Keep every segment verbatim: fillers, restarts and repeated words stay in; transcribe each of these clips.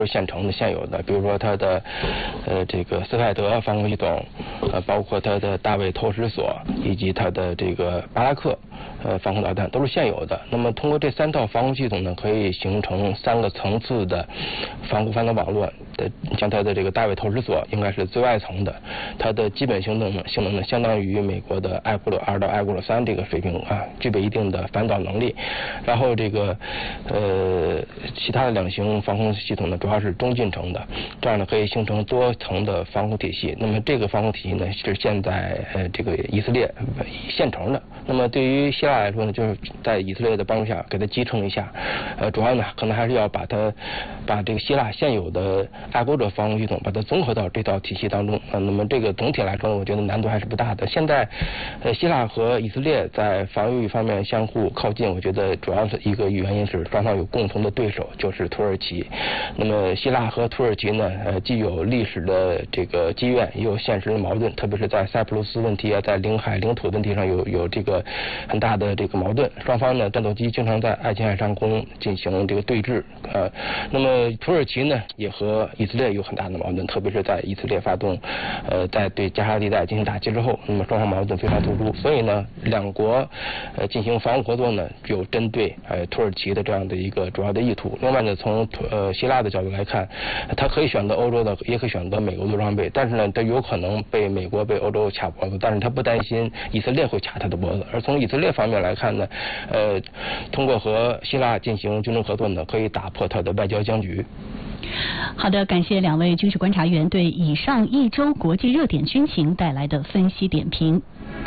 现成的、现有的，比如说它的呃这个斯凯德防空系统，呃包括它的大卫投石索以及它的这个巴拉克呃防空导弹都是现有的。那么通过这三套防空系统呢，可以形成三个层次的防空反导网络的，像它的这个大卫投石索应该是最外层的，它的基本性能性能呢相当于美国的艾古勒二到艾古勒三这个水平啊，具备一定的反导能力。然后这个呃其他的两型防空系统呢，主要是中近程的，这样呢可以形成多层的防空体系。那么这个防空体系呢是现在呃这个以色列现成的。那么对于希腊来说呢，就是在以色列的帮助下给它集成一下，呃主要呢可能还是要把它把这个希腊现有的爱国者防空系统把它综合到这套体系当中。呃、那么这个总体来说呢，我觉得难度还是不大的。现在呃希腊和以色列在防御方面相互靠近，我觉得主要是一个原因是双方有共同的对手，就是土耳其。那么希腊和土耳其呢，呃，既有历史的这个积怨，也有现实的矛盾，特别是在塞浦路斯问题啊，在领海领土问题上有有这个很大的这个矛盾。双方呢，战斗机经常在爱琴海上空进行这个对峙，呃，那么土耳其呢，也和以色列有很大的矛盾，特别是在以色列发动呃在对加沙地带进行打击之后，那么双方矛盾非常突出，所以呢，两国呃进行防务合作呢，有针对呃土耳其的这样的一个主要的意图。另外呢，从呃希腊的角度来看，它可以选择欧洲的，也可以选择美国的装备，但是呢，它有可能被美国、被欧洲卡脖子，但是它不担心以色列会卡它的脖子。而从以色列方面来看呢，呃，通过和希腊进行军事合作呢，可以打破它的外交僵局。 好的，感谢两位军事观察员对以上一周国际热点军情带来的分析点评。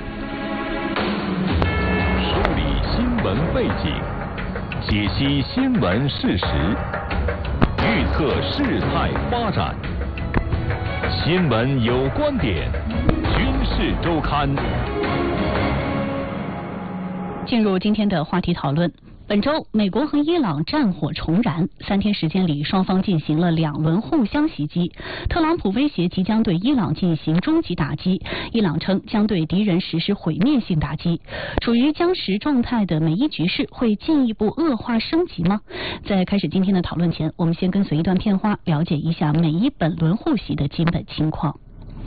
梳理新闻背景，解析新闻事实，预测事态发展。新闻有观点，军事周刊。 进入今天的话题讨论。本周，美国和伊朗战火重燃，三天时间里，双方进行了两轮互相袭击。特朗普威胁即将对伊朗进行终极打击，伊朗称将对敌人实施毁灭性打击。处于僵持状态的美伊局势会进一步恶化升级吗？在开始今天的讨论前，我们先跟随一段片花，了解一下美伊本轮互袭的基本情况。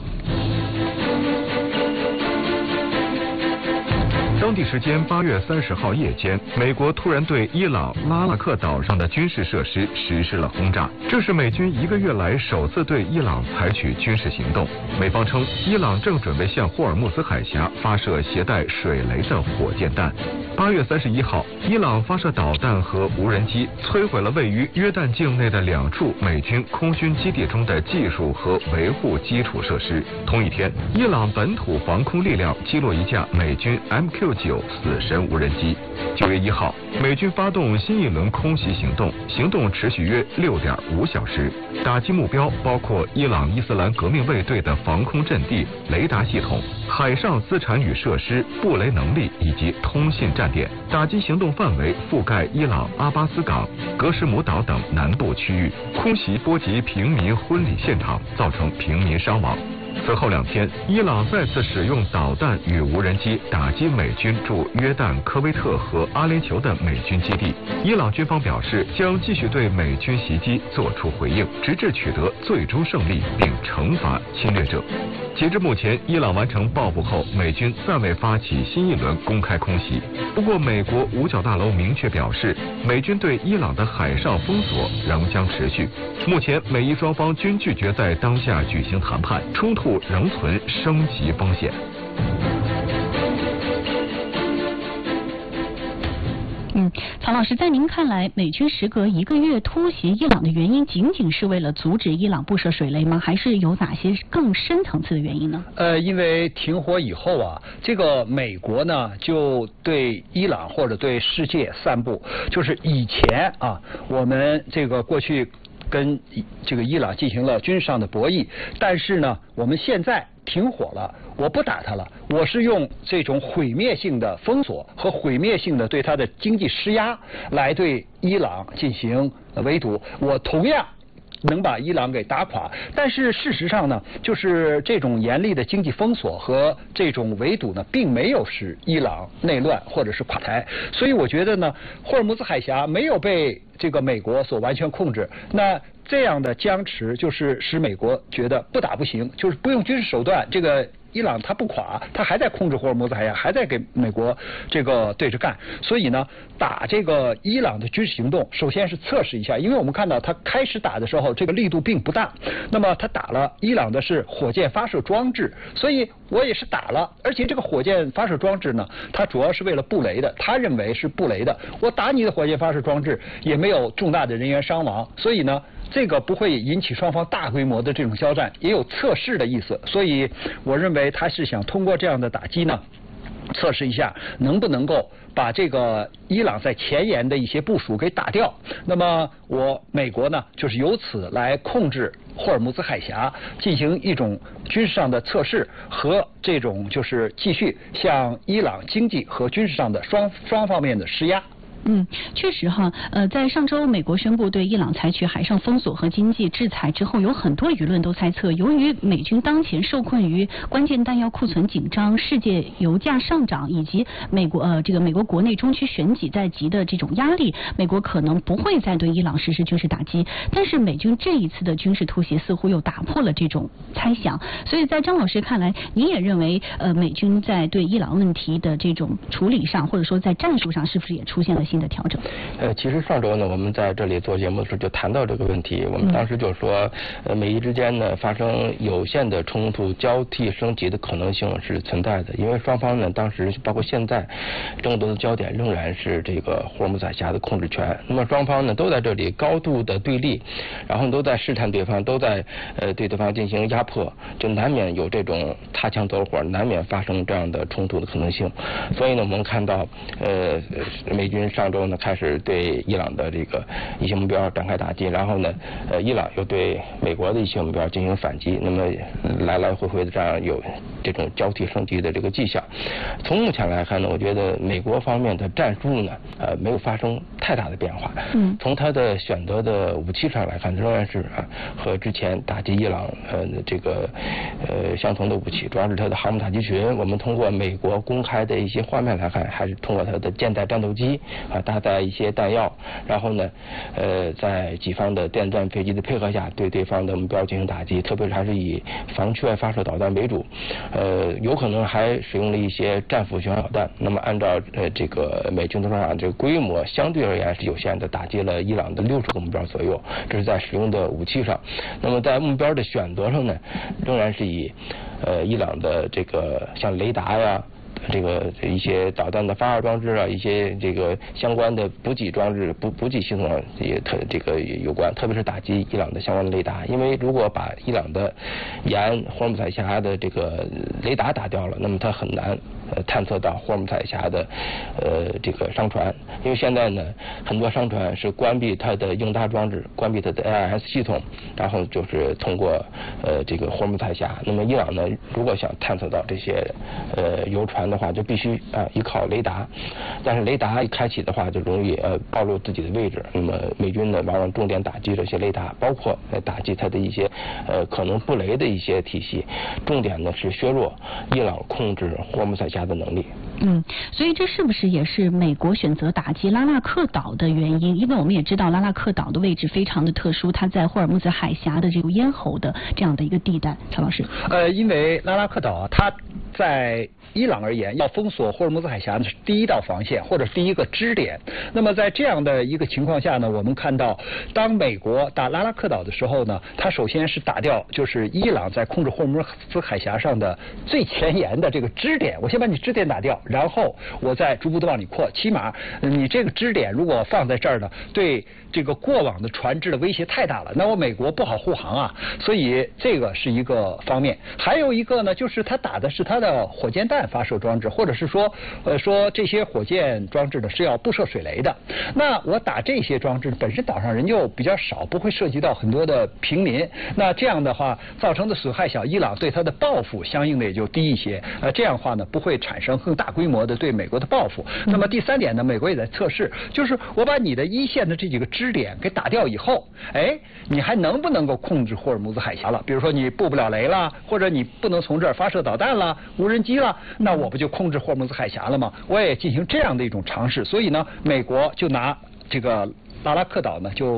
当地时间八月三十号夜间，美国突然对伊朗拉纳克岛上的军事设施实施了轰炸，这是美军一个月来首次对伊朗采取军事行动。美方称，伊朗正准备向霍尔木兹海峡发射携带水雷的火箭弹。八月三十一号，伊朗发射导弹和无人机，摧毁了位于约旦境内的两处美军空军基地中的技术和维护基础设施。同一天，伊朗本土防空力量击落一架美军 M Q 九死神无人机。九月一号，美军发动新一轮空袭行动，行动持续约六点五小时，打击目标包括伊朗伊斯兰革命卫队的防空阵地、雷达系统、海上资产与设施、布雷能力以及通信站点。打击行动范围覆盖伊朗阿巴斯港、格什姆岛等南部区域，空袭波及平民婚礼现场，造成平民伤亡。此后两天，伊朗再次使用导弹与无人机打击美军驻约旦、科威特和阿联酋的美军基地。伊朗军方表示，将继续对美军袭击作出回应，直至取得最终胜利并惩罚侵略者。截至目前，伊朗完成报复后，美军暂未发起新一轮公开空袭。不过，美国五角大楼明确表示，美军对伊朗的海上封锁仍将持续。目前，美伊双方均拒绝在当下举行谈判，冲突仍存升级风险。 嗯，曹老师，在您看来，美军时隔一个月突袭伊朗的原因，仅仅是为了阻止伊朗布设水雷吗？还是有哪些更深层次的原因呢？ 呃，因为停火以后啊，这个美国呢就对伊朗或者对世界散布，就是以前啊，我们这个过去跟这个伊朗进行了军事上的博弈，但是呢，我们现在停火了，我不打他了，我是用这种毁灭性的封锁和毁灭性的对他的经济施压来对伊朗进行围堵，我同样能把伊朗给打垮。但是事实上呢，就是这种严厉的经济封锁和这种围堵呢，并没有使伊朗内乱或者是垮台。所以我觉得呢，霍尔木兹海峡没有被这个美国所完全控制。那这样的僵持就是使美国觉得不打不行，就是不用军事手段，这个伊朗它不垮，它还在控制霍尔木兹海峡，还在给美国这个对着干。所以呢，打这个伊朗的军事行动，首先是测试一下，因为我们看到它开始打的时候，这个力度并不大。那么它打了伊朗的是火箭发射装置，所以我也是打了，而且这个火箭发射装置呢，它主要是为了布雷的，他认为是布雷的。我打你的火箭发射装置也没有重大的人员伤亡，所以呢，这个不会引起双方大规模的这种交战，也有测试的意思。所以我认为他是想通过这样的打击呢，测试一下能不能够把这个伊朗在前沿的一些部署给打掉。那么我美国呢，就是由此来控制霍尔木兹海峡，进行一种军事上的测试和这种就是继续向伊朗经济和军事上的双双方面的施压。 嗯，确实哈，呃，在上周美国宣布对伊朗采取海上封锁和经济制裁之后，有很多舆论都猜测，由于美军当前受困于关键弹药库存紧张、世界油价上涨以及美国呃这个美国国内中期选举在即的这种压力，美国可能不会再对伊朗实施军事打击。但是美军这一次的军事突袭似乎又打破了这种猜想，所以在张老师看来，你也认为呃美军在对伊朗问题的这种处理上，或者说在战术上，是不是也出现了新的调整？ 呃，其实上周呢，我们在这里做节目的时候就谈到这个问题。我们当时就说，呃，美伊之间呢发生有限的冲突交替升级的可能性是存在的，因为双方呢当时包括现在，争夺的焦点仍然是这个霍尔木兹海峡的控制权。那么双方呢都在这里高度的对立，然后都在试探对方，都在呃对对方进行压迫，就难免有这种擦枪走火，难免发生这样的冲突的可能性。所以呢，我们看到呃美军上周呢开始对伊朗的这个一些目标展开打击，然后呢，呃，伊朗又对美国的一些目标进行反击，那么来来回回的这样有这种交替升级的这个迹象。从目前来看呢，我觉得美国方面的战术呢，呃，没有发生太大的变化。嗯。从它的选择的武器上来看，仍然是啊和之前打击伊朗呃这个呃相同的武器，主要是它的航母打击群。我们通过美国公开的一些画面来看，还是通过它的舰载战斗机啊搭载一些弹药，然后呢，呃，在己方的电战飞机的配合下，对对方的目标进行打击，特别是还是以防缺发射导弹为主，呃，有可能还使用了一些战斧巡航导弹。那么按照呃这个美军的说法，这个规模相对而言是有限的，打击了伊朗的六十个目标左右，这是在使用的武器上。那么在目标的选择上呢，仍然是以呃伊朗的这个像雷达呀。这个一些导弹的发射装置啊，一些这个相关的补给装置、补补给系统啊也特这个有关，特别是打击伊朗的相关的雷达。因为如果把伊朗的沿霍尔木兹海峡的这个雷达打掉了，那么它很难呃探测到霍尔木兹海峡的呃这个商船。因为现在呢，很多商船是关闭它的应答装置，关闭它的 A I S 系统，然后就是通过呃这个霍尔木兹海峡。那么伊朗呢，如果想探测到这些呃游船的话，就必须啊、呃、依靠雷达，但是雷达一开启的话，就容易呃暴露自己的位置。那么美军呢，往往重点打击这些雷达，包括呃打击它的一些呃可能布雷的一些体系，重点呢是削弱伊朗控制霍尔木兹海峡的能力。 嗯，所以这是不是也是美国选择打击拉纳克岛的原因？因为我们也知道拉纳克岛的位置非常的特殊，它在霍尔木兹海峡的这个咽喉的这样的一个地带。曹老师， 呃，因为拉纳克岛啊，它在伊朗而言，要封锁霍尔木兹海峡呢是第一道防线或者第一个支点。那么在这样的一个情况下呢，我们看到，当美国打拉纳克岛的时候呢，它首先是打掉就是伊朗在控制霍尔木兹海峡上的最前沿的这个支点。我先把你支点打掉，然后我再逐步的往里扩。起码你这个支点如果放在这儿呢，对这个过往的船只的威胁太大了，那我美国不好护航啊。所以这个是一个方面。还有一个呢，就是它打的是它的火箭弹发射装置，或者是说呃说这些火箭装置呢是要不射水雷的。那我打这些装置本身岛上人就比较少，不会涉及到很多的平民，那这样的话造成的损害小，伊朗对它的报复相应的也就低一些。呃这样的话呢，不会产生更大规模的对美国的报复。那么第三点呢，美国也在测试，就是我把你的一线的这几个支点给打掉以后，哎，你还能不能够控制霍尔木兹海峡了？比如说你布不了雷了，或者你不能从这儿发射导弹了、无人机了，那我不就控制霍尔木兹海峡了吗？我也进行这样的一种尝试。所以呢，美国就拿这个拉拉克岛呢就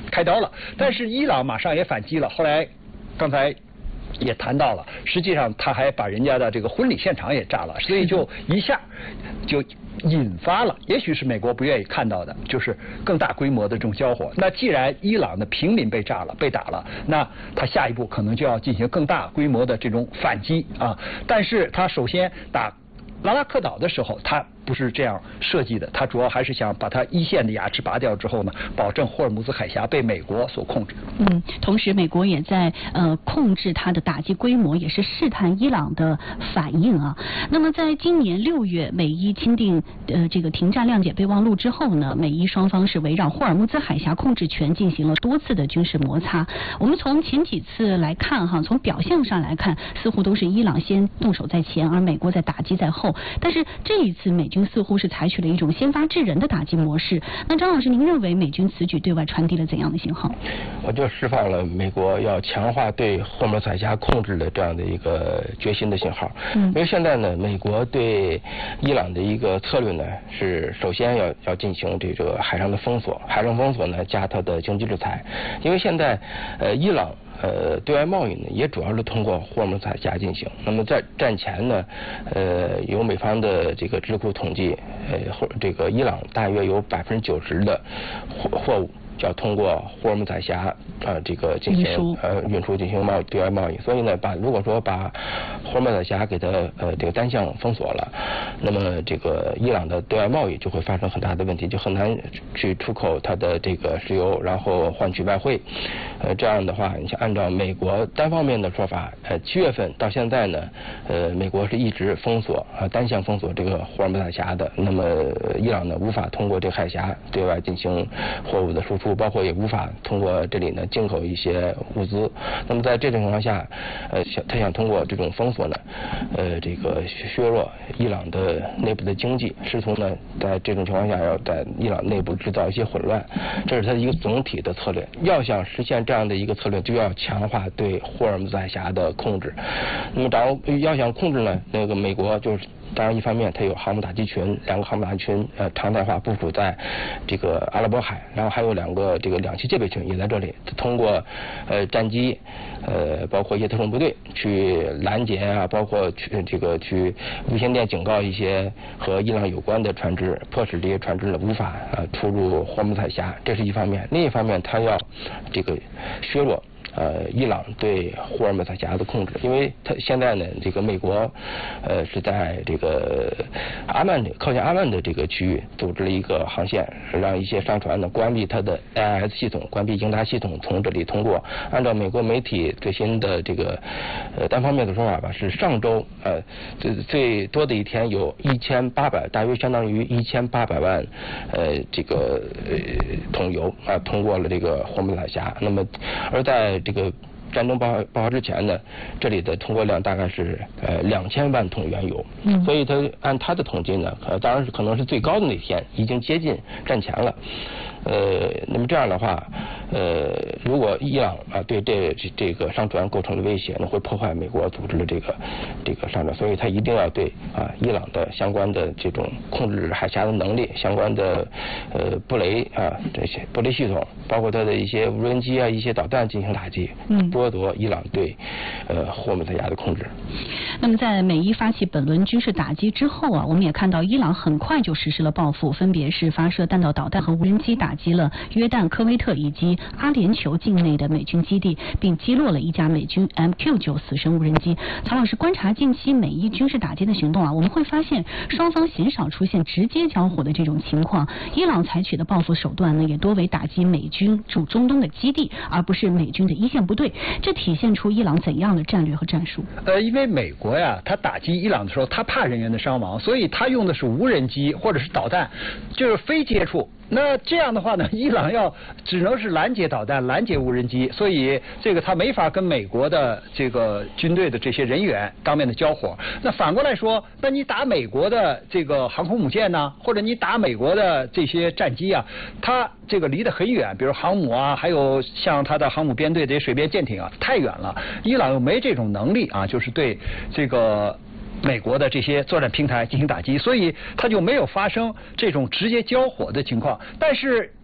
开刀了。但是伊朗马上也反击了，后来刚才也谈到了，实际上他还把人家的这个婚礼现场也炸了，所以就一下就引发了，也许是美国不愿意看到的，就是更大规模的这种交火。那既然伊朗的平民被炸了、被打了，那他下一步可能就要进行更大规模的这种反击啊。但是他首先打拉拉克岛的时候，他不是这样设计的，他主要还是想把它一线的牙齿拔掉之后呢，保证霍尔木兹海峡被美国所控制。 嗯，同时美国也在呃控制它的打击规模，也是试探伊朗的反应啊。那么在今年六月，美伊签订呃这个停战谅解备忘录之后呢，美伊双方是围绕霍尔木兹海峡控制权进行了多次的军事摩擦。我们从前几次来看哈，从表象上来看，似乎都是伊朗先动手在前，而美国在打击在后。但是这一次美军似乎是采取了一种先发制人的打击模式。那张老师，您认为美军此举对外传递了怎样的信号？ 我就释放了美国要强化对霍尔木兹海峡控制的这样的一个决心的信号。嗯，因为现在呢，美国对伊朗的一个策略呢是首先要要进行这个海上的封锁，海上封锁呢加它的经济制裁。因为现在呃伊朗呃，对外贸易呢，也主要是通过霍尔木兹海峡进行。那么在战前呢，呃，有美方的这个智库统计，呃，或这个伊朗大约有百分之九十的货货物要通过霍尔木兹海峡啊、呃，这个进行呃运输进行贸对外贸易。所以呢，把如果说把霍尔木兹海峡给它呃这个单向封锁了，那么这个伊朗的对外贸易就会发生很大的问题，就很难去出口它的这个石油，然后换取外汇。呃，这样的话，你像按照美国单方面的说法，呃，七月份到现在呢，呃，美国是一直封锁啊、呃，单向封锁这个霍尔木兹海峡的。那么、呃、伊朗呢，无法通过这个海峡对外进行货物的输出，包括也无法通过这里呢进口一些物资。那么在这种情况下，呃，想他想通过这种封锁呢，呃，这个削弱伊朗的内部的经济，试图呢在这种情况下要在伊朗内部制造一些混乱，这是他一个总体的策略。要想实现这样的一个策略，就要强化对霍尔木兹海峡的控制。那么掌握要想控制呢，那个美国就是当然一方面它有航母打击群，两个航母打击群呃常态化部署在这个阿拉伯海，然后还有两个这个两栖戒备群也在这里，通过呃战机呃包括一些特种部队去拦截啊，包括去这个去无线电警告一些和伊朗有关的船只，迫使这些船只呢无法呃出入霍尔木兹海峡，这是一方面。另一方面，它要这个削弱呃，伊朗对霍尔木兹海峡的控制，因为它现在呢，这个美国呃是在这个阿曼的靠近阿曼的这个区域组织了一个航线，让一些商船呢关闭它的 A I S 系统，关闭应答系统，从这里通过。按照美国媒体最新的这个呃单方面的说法吧，是上周呃最最多的一天有一千八百，大约相当于一千八百万呃这个呃桶油啊、呃、通过了这个霍尔木兹海峡。那么而在这个战争爆发爆发之前呢，这里的通过量大概是呃两千万桶原油，嗯，所以他按他的统计呢，呃当然是可能是最高的那天，已经接近战前了。呃，那么这样的话，呃，如果伊朗啊对这这这个商船构成了威胁呢，会破坏美国组织的这个这个商船，所以他一定要对啊伊朗的相关的这种控制海峡的能力、相关的呃布雷啊这些布雷系统，包括它的一些无人机啊、一些导弹进行打击，嗯，剥夺伊朗对呃霍尔木兹海峡的控制。 那么在美伊发起本轮军事打击之后啊，我们也看到伊朗很快就实施了报复，分别是发射弹道导弹和无人机打击了约旦、科威特以及阿联酋境内的美军基地，并击落了一架美军 M Q 九 死神无人机。曹老师，观察近期美伊军事打击的行动啊，我们会发现双方鲜少出现直接交火的这种情况。伊朗采取的报复手段呢，也多为打击美军驻中东的基地，而不是美军的一线部队。这体现出伊朗怎样的战略和战术？ 呃，因为美国呀，他打击伊朗的时候，他怕人员的伤亡，所以他用的是无人机或者是导弹，就是非接触。那这样的话呢，伊朗要只能是拦截导弹、拦截无人机，所以这个他没法跟美国的这个军队的这些人员当面的交火。那反过来说，那你打美国的这个航空母舰呢，或者你打美国的这些战机啊，它这个离得很远，比如航母啊，还有像它的航母编队这些水边舰艇啊，太远了。伊朗又没这种能力啊，就是对这个美国的这些作战平台进行打击，所以它就没有发生这种直接交火的情况。但是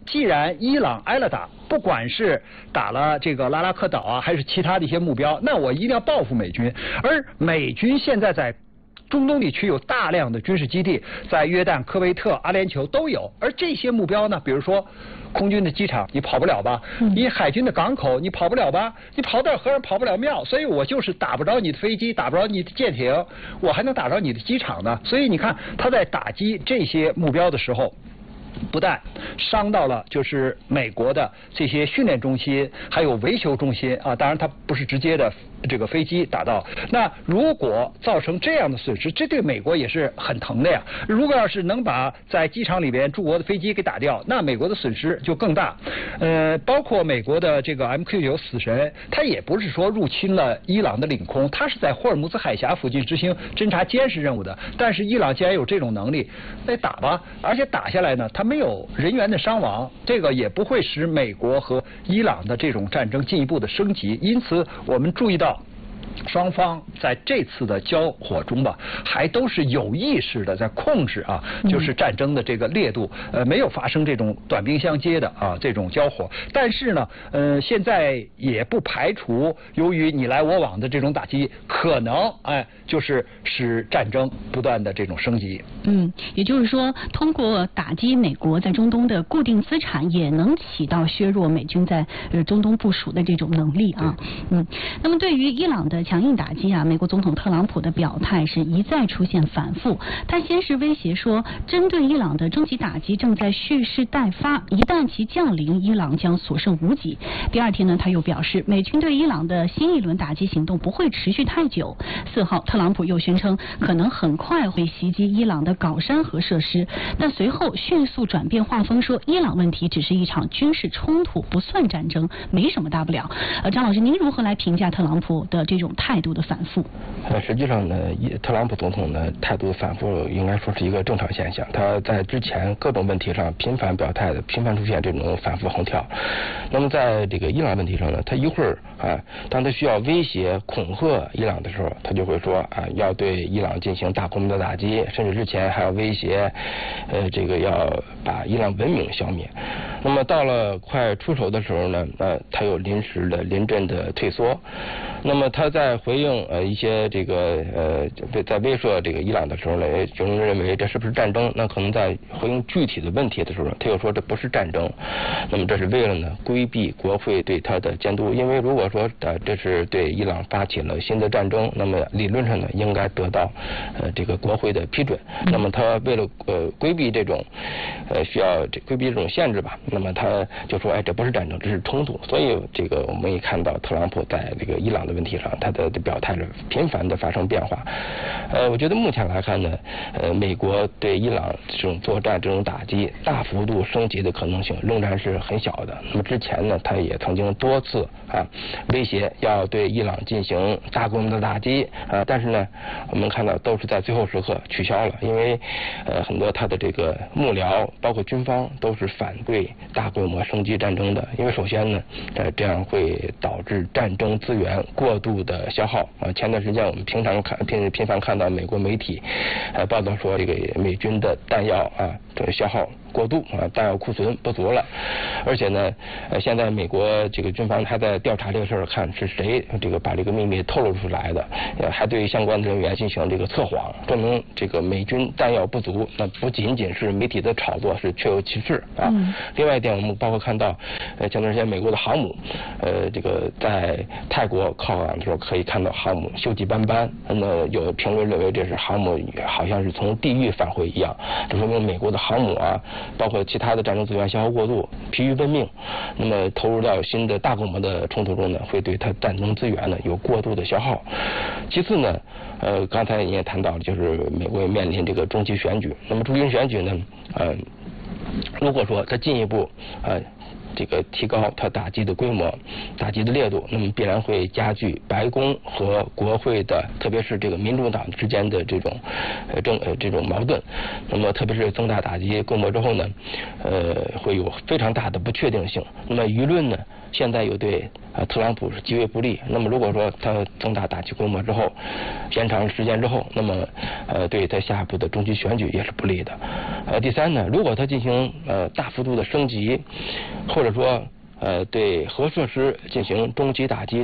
既然伊朗挨了打，不管是打了这个拉拉克岛啊，还是其他的一些目标，那我一定要报复美军。而美军现在在中东地区有大量的军事基地，在约旦、科威特、阿联酋都有。而这些目标呢，比如说空军的机场，你跑不了吧？你海军的港口，你跑不了吧？你跑点和尚跑不了庙。所以我就是打不着你的飞机，打不着你的舰艇，我还能打着你的机场呢。所以你看，他在打击这些目标的时候，不但伤到了就是美国的这些训练中心，还有维修中心啊，当然它不是直接的这个飞机打到。那如果造成这样的损失，这对美国也是很疼的呀。如果要是能把在机场里边驻国的飞机给打掉，那美国的损失就更大。呃，包括美国的这个 M Q 九 死神，它也不是说入侵了伊朗的领空，它是在霍尔木兹海峡附近执行侦察监视任务的。但是伊朗既然有这种能力，那打吧，而且打下来呢，它没有人员的伤亡，这个也不会使美国和伊朗的这种战争进一步的升级。因此，我们注意到双方在这次的交火中吧，还都是有意识的在控制啊，就是战争的这个烈度，呃，没有发生这种短兵相接的啊这种交火。但是呢，呃，现在也不排除由于你来我往的这种打击，可能哎，就是使战争不断的这种升级。 嗯，也就是说，通过打击美国在中东的固定资产，也能起到削弱美军在呃中东部署的这种能力啊。嗯，那么对于伊朗的强硬打击啊，美国总统特朗普的表态是一再出现反复。他先是威胁说，针对伊朗的终极打击正在蓄势待发，一旦其降临，伊朗将所剩无几。第二天呢，他又表示，美军对伊朗的新一轮打击行动不会持续太久。四号，特朗普又宣称，可能很快会袭击伊朗的皋山核设施，但随后迅速转变画风，说伊朗问题只是一场军事冲突，不算战争，没什么大不了。呃，张老师，您如何来评价特朗普的这种态度的反复？ 呃，实际上呢，特朗普总统呢态度反复，应该说是一个正常现象。他在之前各种问题上频繁表态的，频繁出现这种反复横跳。那么在这个伊朗问题上呢，他一会儿啊，当他需要威胁恐吓伊朗的时候，他就会说啊，要对伊朗进行大规模的打击，甚至之前还要威胁，呃，这个要把伊朗文明消灭。那么到了快出手的时候呢，呃，他又临时的临阵的退缩。那么他在回应呃一些这个呃在威慑这个伊朗的时候呢，有人认为这是不是战争？那可能在回应具体的问题的时候，他又说这不是战争。那么这是为了呢规避国会对他的监督，因为如果说呃这是对伊朗发起了新的战争，那么理论上呢应该得到呃这个国会的批准。那么他为了呃规避这种呃需要这规避这种限制吧，那么他就说哎这不是战争，这是冲突。所以这个我们也看到特朗普在这个伊朗的问题上，他的表态是频繁的发生变化。呃，我觉得目前来看呢，呃，美国对伊朗这种作战这种打击大幅度升级的可能性仍然是很小的。那么之前呢，他也曾经多次啊威胁要对伊朗进行大规模的打击啊，但是呢，我们看到都是在最后时刻取消了，因为呃很多他的这个幕僚包括军方都是反对大规模升级战争的，因为首先呢，呃这样会导致战争资源过度的消耗啊。前段时间我们平常看频频繁看到美国媒体呃报道说这个美军的弹药啊这个消耗过度啊，弹药库存不足了。而且呢，呃，现在美国这个军方还在调查这个事儿，看是谁这个把这个秘密透露出来的，呃，还对相关的人员进行这个测谎，证明这个美军弹药不足，那不仅仅是媒体的炒作，是确有其事啊。嗯、另外一点，我们包括看到，呃，前段时间美国的航母，呃，这个在泰国靠港的时候，可以看到航母锈迹斑斑，那么有评论认为这是航母好像是从地狱返回一样，这说明美国的航母啊。包括其他的战争资源消耗过度，疲于奔命，那么投入到新的大规模的冲突中呢，会对它战争资源呢有过度的消耗。其次呢，呃，刚才你也谈到了，就是美国面临这个中期选举，那么中期选举呢，呃，如果说它进一步呃这个提高他打击的规模、打击的烈度，那么必然会加剧白宫和国会的，特别是这个民主党之间的这种呃政呃这种矛盾。那么特别是增大打击规模之后呢，呃会有非常大的不确定性。那么舆论呢，现在又对呃特朗普是极为不利。那么如果说他增大打击规模之后，延长时间之后，那么呃对他下一步的中期选举也是不利的。呃第三呢，如果他进行呃大幅度的升级，或者说呃对核设施进行中期打击。